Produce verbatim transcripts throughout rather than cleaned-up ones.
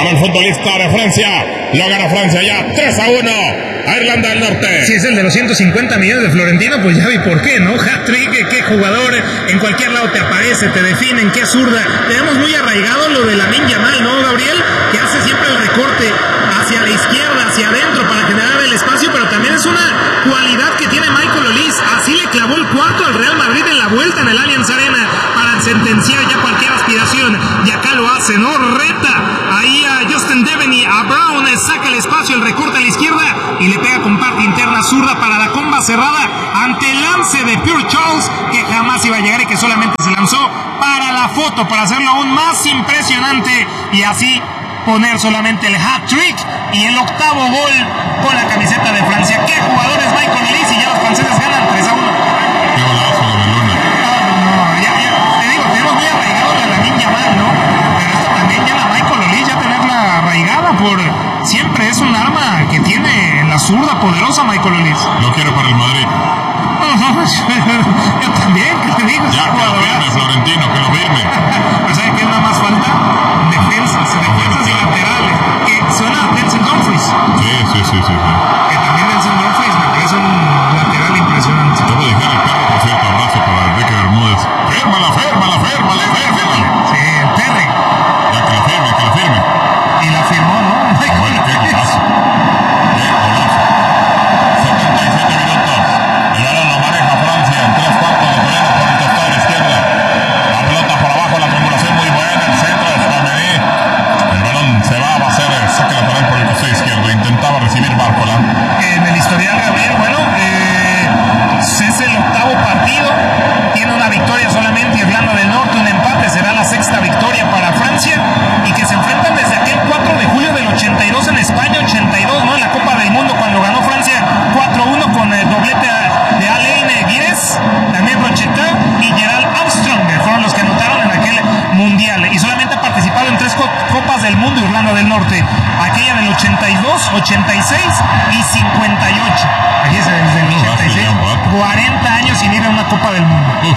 para el futbolista de Francia. Lo gana Francia ya tres a uno a Irlanda del Norte. Si es el de los ciento cincuenta millones de Florentino, pues ya vi por qué, ¿no? Hat-trick, qué jugador, en cualquier lado te aparece, te definen, qué zurda. Tenemos muy arraigado lo de Lamine Yamal, ¿no, Gabriel? Que hace siempre el recorte hacia la izquierda, hacia adentro para generar el espacio, pero también es una cualidad que tiene Michael Olise. Así le clavó el cuarto al Real Madrid en la vuelta en el Allianz Arena para sentenciar ya cualquier aspiración. Y acá lo hace, ¿no? Reta ahí a Justin Devaney, a Brown, saca el espacio, el recorte a la izquierda y le pega con parte interna zurda para la comba cerrada ante el lance de Pure Charles, que jamás iba a llegar y que solamente se lanzó para la foto, para hacerlo aún más impresionante y así poner solamente el hat-trick y el octavo gol con la camiseta de Francia. ¡Qué jugadores Michael Olise! Y ya los franceses ganan tres a uno. ¡Qué golazo de Luna! No, no, ya, ya, te digo, tenemos muy arraigado la Lamine Yamal, ¿no? Pero esto también ya la Michael Olise, ya tenerla arraigada por siempre es un arma que tiene en la zurda poderosa Michael Olise. Lo quiero para el Madrid. Yo también, ¿qué te digo? Ya, que lo firme, Florentino, que lo firme. Pues ¿sabes qué es nada más falta? Defensas, defensas y laterales. Que suena a Denzel Dumfries. Sí, sí, sí, sí, sí. Que también Denzel Dumfries me parece un lateral impresionante. Debo dejar el perro, por cierto, abrazo para Enrique Bermúdez. Férmala, férmala, férmala, férmala. Sí, el Terry. Ya, que lo firme, que lo firme. Y la firmó, ¿no? Bueno, qué golazo. Qué golazo. setenta y siete minutos. El balón lo maneja Francia en tres cuartos de terreno por el costado de la izquierda. La pelota por abajo, la triangulación muy buena. El centro de Flamini. El balón se va, va a ser el saque lateral por el costado izquierdo. Intentaba recibir Barcola. En el historial, Gabriel, bueno, eh, es el octavo partido. Tiene una victoria solamente Irlanda del Norte, un empate. Será la sexta victoria para Francia. Y que se enfrentan desde aquel cuatro de julio del ochenta y dos en España, ochenta y dos, ¿no? En la Copa del Mundo, cuando ganó Francia cuatro uno con el doblete de Alain Guires, también Rocheta y Gerald Armstrong, que fueron los que anotaron en aquel mundial. Y solamente ha participado en tres co- Copas del Mundo Irlanda del Norte. Aquella del ochenta y dos, ochenta y seis y cincuenta y ocho. Aquí es desde el ochenta y seis. cuarenta años sin ir a una Copa del Mundo. Uf.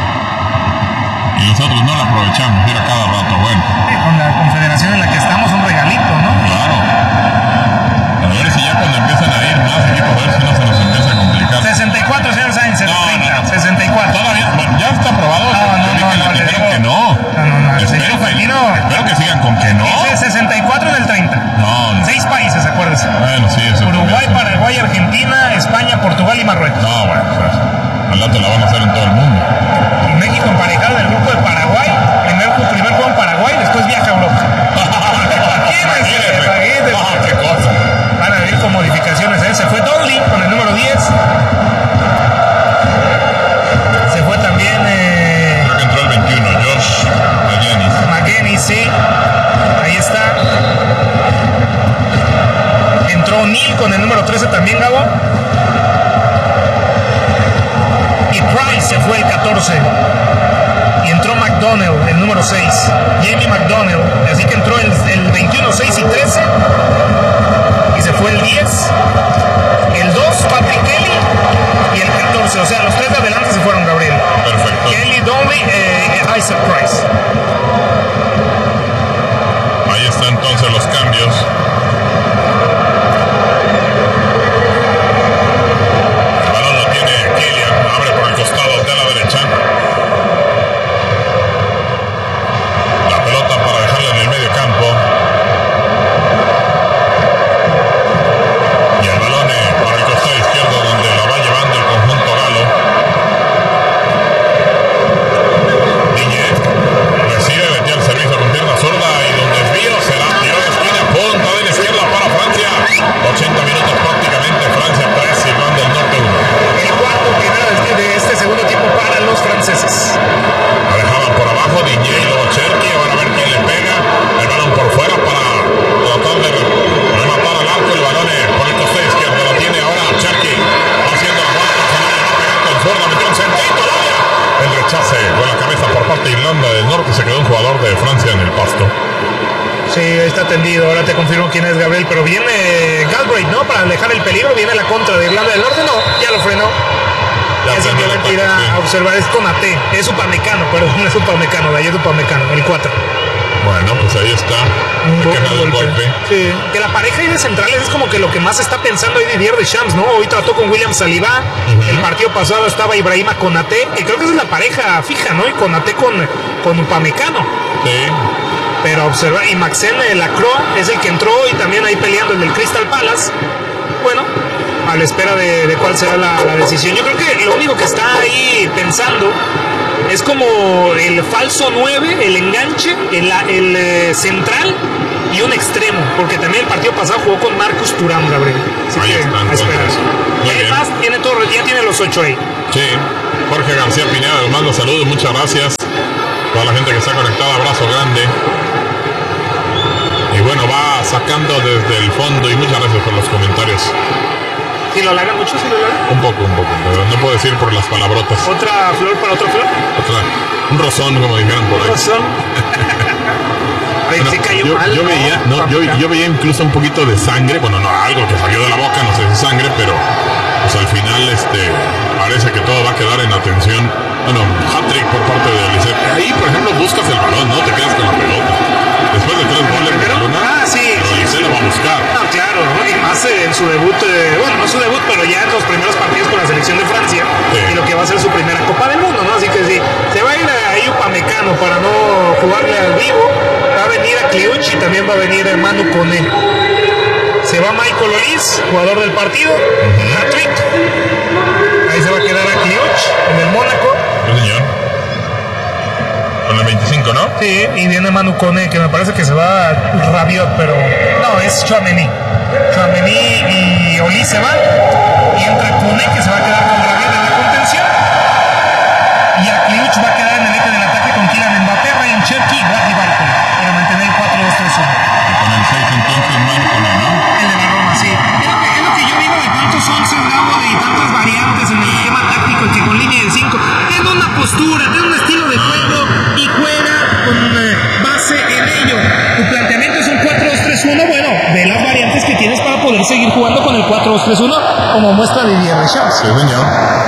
Y nosotros no la aprovechamos, ir a cada rato, bueno. Eh, con la confederación en la que estamos, un regalito, ¿no? Claro. A ver si ya cuando empiezan a ir más equipos, a ver si no se nos empieza a complicar. sesenta y cuatro, señor Sainz, No, no, no. sesenta y cuatro. Todavía, bueno, ya está aprobado. No, no, Yo vi no, que no, le le dijeron digo- que no. No, no, no, el Espero, señor que, Fantino- espero que sigan con que no. Dice sesenta y cuatro en el treinta. No, no. Seis países, acuérdense. Bueno, sí, eso Uruguay, también. Paraguay, Argentina, España, Portugal y Marruecos. No, bueno, pues, al rato la van a hacer en todo el mundo. Y México emparejado en el grupo de Paraguay. Primer, primer juego en Paraguay, después viaja a Europa. Imagínense, imagínense. Ah, qué cosa. Van a venir con modificaciones. ¿eh? Se fue Donnelly con el número diez. Se fue también eh, Creo que entró el veintiuno, Josh Magenis. McGenny, sí. Ahí está. Entró O'Neal con el número trece también, Gabo. Y Price se fue el catorce. Y entró McDonnell, el número seis. Jamie McDonnell. Así que entró el, el veintiuno, seis y trece. Y se fue el diez. El dos, Patrick Kelly. Y el catorce. O sea, los tres de adelante se fueron, Gabriel. Perfecto. Kelly, Donnelly, eh, Isaac Price. Ahí están entonces los cambios. El balón lo tiene Kylian, abre por el costado de la derecha. La pelota para dejarla en el medio campo. Y el balón eh, por el costado izquierdo donde lo va llevando el conjunto galo. Diñé recibe, metió el servicio con pierna zurda y donde desvío se la tiró de esquina, punta de la izquierda para Francia. ochenta minutos prácticamente, Francia tres, Irlanda del Norte uno. El cuarto primero de este segundo tiempo para los franceses. La dejaban por abajo, Diñé y luego Cherki, ahora a ver quién le pega. El balón por fuera para tratar de rematar al arco, el balón eh, por el costado izquierdo, lo tiene ahora Cherki, haciendo la vuelta, se la va a pegar con zurda, metió un centrito, el rechace con la cabeza por parte de Irlanda del Norte, se quedó un jugador de Francia en el pasto. Sí, está tendido. Ahora te confirmo quién es Gabriel. Pero viene Galbraith, ¿no? Para alejar el peligro. Viene la contra de Irlanda del Norte. No, ya lo frenó. Ya Ya simplemente irá sí. a observar. Es con A T. Es Upamecano, perdón. No es Upamecano. De ayer Upamecano. El cuatro. Bueno, pues ahí está. Un Se queja de un golpe. golpe. Sí. Que la pareja ahí de centrales es como que lo que más está pensando hoy Didier Deschamps, ¿no? Hoy trató con William Saliba. Uh-huh. El partido pasado estaba Ibrahima Konaté, que creo que esa es la pareja fija, ¿no? Y Konaté con, con Upamecano. Sí. Pero observa, y Maxen Lacroix es el que entró y también ahí peleando el del Crystal Palace. Bueno, a la espera de, de cuál será la, la decisión. Yo creo que lo único que está ahí pensando es como el falso nueve, el enganche, el, el eh, central y un extremo, porque también el partido pasado jugó con Marcus Thuram, Gabriel. Así Ahí que está, a entonces. esperar. Muy Y además bien. tiene todo, ya tiene los ocho ahí. Sí. Jorge García Pineda, les mando saludos, muchas gracias. Toda la gente que está conectada, abrazo grande. Y bueno, va sacando desde el fondo y muchas gracias por los comentarios. ¿Sí lo largan mucho? ¿Sí lo largan? Un poco, un poco, pero no puedo decir por las palabrotas. ¿Otra flor para otra flor? Otra, un rozón, como dijeran por ahí. Razón. Ay, Bueno, sí cayó yo, mal, yo ¿no? veía, no, yo, yo veía incluso un poquito de sangre, bueno, no, algo que salió de la boca, no sé si sangre, pero pues al final este parece que todo va a quedar en atención. Bueno, hat-trick por parte de Lisset. Ahí, por ejemplo, buscas el balón, no te quedas con la pelota. Después de tres goles de Luna, Ah, sí. pero Lisset la va a buscar. No, claro, ¿no? Y más eh, en su debut, eh, bueno, no su debut, pero ya en los primeros partidos con la selección de Francia, Sí. y lo que va a ser su primera Copa del Mundo, ¿no? Así que sí, se va a ir ahí Upamecano para no jugarle al vivo, va a venir a Kliuch y también va a venir a Manu Koné. Se va Michael Olise, jugador del partido, hat-trick. Ahí se va a quedar a Kliuch en el Mónaco. Sí, señor. Con el veinticinco, ¿no? Sí, y viene Manu Koné, que me parece que se va Rabiot, pero no, es Chouameni. Chouameni y Olise se van, y entra Koné, que se va a quedar con Rabiot en la contención, y a Kliuch va a quedar en el eje del ataque con Kylian Mbappé, Ryan Cherki y Wadji Barcola, para mantener el cuatro dos tres uno. Y con el seis entonces, Manu Koné, ¿no? El de la Roma, sí. Es lo que, es lo que yo digo de tantos once, Bravo, de tantas variantes en el esquema táctico, que con línea de cinco, tiene una postura, tiene un estilo de juego y juega con eh, base en ello. Tu planteamiento es un cuatro dos tres uno, bueno, ve las variantes que tienes para poder seguir jugando con el cuatro dos tres uno, como muestra Didier Deschamps. Sí, señor.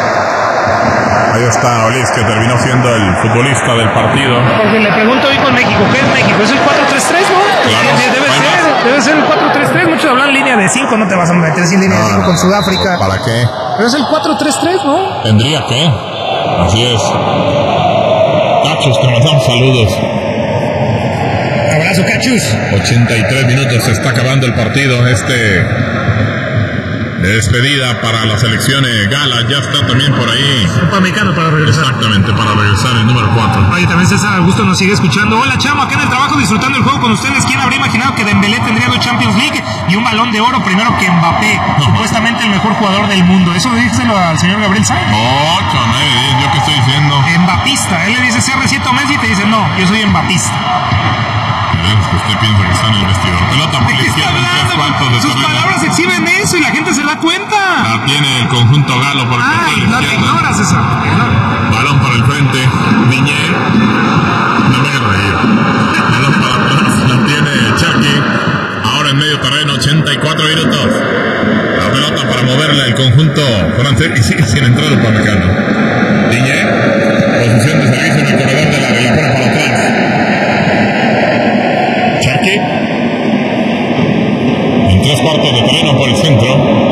Ahí está Olise, que terminó siendo el futbolista del partido. Porque le pregunto hoy con México, ¿qué es México? ¿Es el cuatro tres tres, no? Claro, Debe no hay ser, más. debe ser el cuatro tres tres. Muchos hablan línea de cinco, no te vas a meter sin línea de cinco con Sudáfrica. ¿Para qué? Pero es el cuatro tres tres, ¿no? Tendría que. Así es. Cachos, te mandamos saludos. Abrazo, Cachus. ochenta y tres minutos, se está acabando el partido. Este de despedida para la selección eh, Gala. Ya está también por ahí. Upamecano para regresar. Exactamente, para regresar el número cuatro. Oye, también César Augusto nos sigue escuchando. Hola, chamo, acá en el trabajo disfrutando el juego con ustedes. ¿Quién habría imaginado que Dembélé tendría dos Champions League y un balón de oro primero que Mbappé? No. Supuestamente el mejor jugador del mundo. Eso díselo al señor Gabriel Sainz. Oh, nadie, ¿yo qué estoy diciendo? Mbapista. Él le dice C R siete o Messi y te dice no, yo soy Mbapista. Es que usted piensa que está en el vestidor. Pelota por ¿De la qué está izquierda en tres cuartos hablando? de Sus terreno. palabras exhiben eso y la gente se da cuenta. La tiene el conjunto Galo por el costado Ay, de la no te izquierda. ignoras, César. te ignoras. Balón para el frente. Viñé. No me hagas reír. Balón para atrás. La tiene Cherki. Ahora en medio terreno, ochenta y cuatro minutos. La pelota para moverla el conjunto francés y sigue sin entrar el Upamecano. Viñé. Posición de servicio en el corredor de la de la pone para atrás. Cherki. En tres cuartos de terreno por el centro.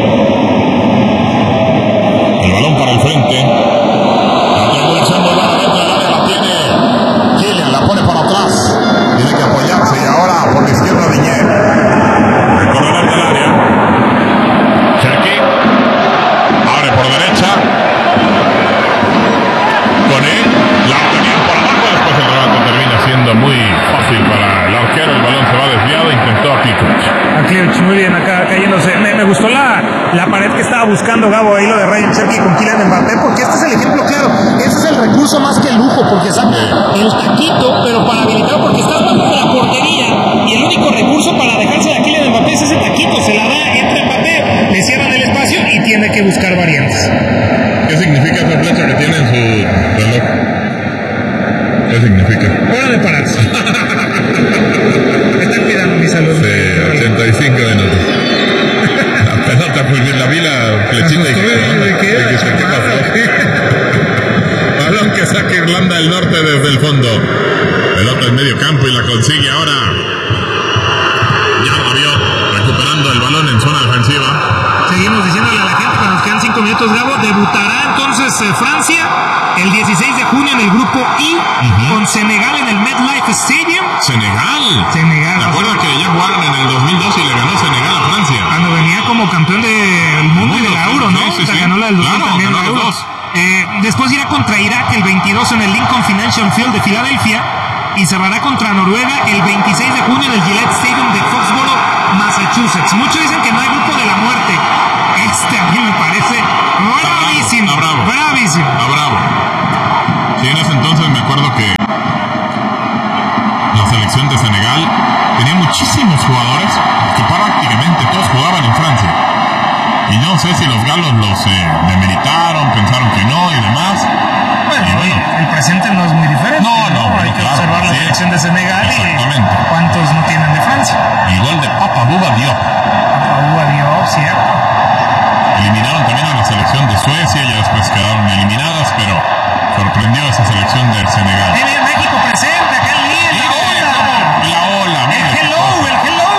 El balón para el frente. La triangulación muy buena dentro del área la tiene Kylian, la pone para atrás. Tiene que apoyarse y ahora por la izquierda Viñé. El corredor del área. Cherki. Abre por derecha. Coné. La bien por abajo. Después el remate termina siendo muy fácil para el arquero. El balón se va desviado. Intentó a Kliuch. A Kliuch, muy bien, acá cayéndose. Me, me gustó la, la pared que estaba buscando Gabo ahí, lo de Ryan Cherki con Kylian Mbappé, porque este es el ejemplo claro. Este es el recurso más que el lujo, porque saca el taquito, pero para habilitar, porque estás bajo de la portería y el único recurso para dejarse a Kylian Mbappé es ese taquito. Se la da, entra Mbappé, le cierran el espacio y tiene que buscar variantes. ¿Qué significa esa flecha que tiene en su reloj? ¿Qué significa? Hora de pararse. Me están cuidando mi salud. Sí, ochenta y cinco minutos. La pelota, pues la vi la flechita y ¿De qué? ¿qué, qué, qué pasó? Balón que saca Irlanda del Norte desde el fondo. Pelota en medio campo y la consigue ahora. Ya lo vio, recuperando el balón en zona defensiva. Seguimos diciéndole a la gente que nos quedan cinco minutos, Gabo. Debutará entonces eh, Francia el dieciséis de junio en el grupo I, uh-huh. con Senegal en el MetLife Stadium. Senegal. Senegal. ¿Te acuerdas que ya jugaron en el dos mil dos y le ganó Senegal a Francia? Cuando venía como campeón del mundo y de la Euro, ¿no? Sí, sí, o sea, sí. ganó la del dos mil Claro, también ganó la Euro. dos. Eh, después irá contra Irak el veintidós en el Lincoln Financial Field de Filadelfia y cerrará contra Noruega el veintiséis de junio en el Gillette Stadium de Foxboro, Massachusetts. Muchos dicen que no hay grupo de la muerte. Este a mí me parece bravísimo. Está bravo. Bravísimo. Está bravo. Sí, en ese entonces me acuerdo que la selección de Senegal tenía muchísimos jugadores que prácticamente todos jugaban en Francia. Y no sé si los galos los eh, demeritaron, pensaron que no y demás. Bueno, y bueno, el presente no es muy diferente. No, no, ¿no? Hay no, que claro, observar la sí. selección de Senegal Exactamente. y cuántos no tienen de Francia. Y gol de Papa Bouba Diop. Papa Bouba Diop, cierto. Eliminaron también a la selección de Suecia, ya después quedaron eliminadas, pero sorprendió a esa selección de Senegal. Mire, México presente, acá el líder, la ola. La ola, mire. El hello, el hello.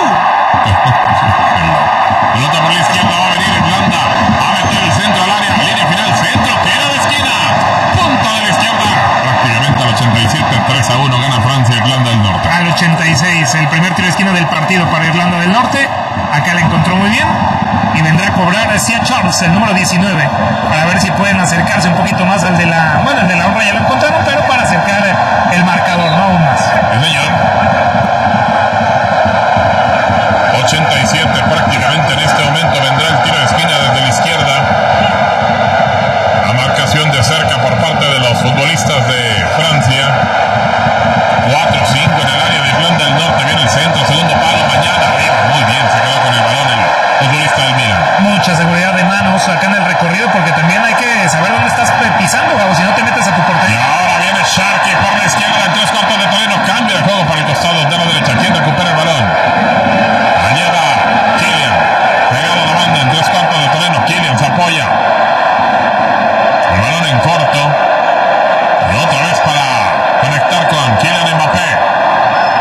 Pelota por la izquierda, va a venir Irlanda a meter el centro al área, línea final, centro, tiro de esquina, punta de la izquierda. Prácticamente al ochenta y siete, tres a uno gana Francia, Irlanda del Norte. Al ochenta y seis, el primer tiro de esquina del partido para Irlanda del Norte. Acá la encontró muy bien y vendrá a cobrar Sia Charles, el número diecinueve, para ver si pueden acercarse un poquito más al de la, bueno, el de la honra ya lo encontraron, pero para acercar el marcador, no aún más. El señor.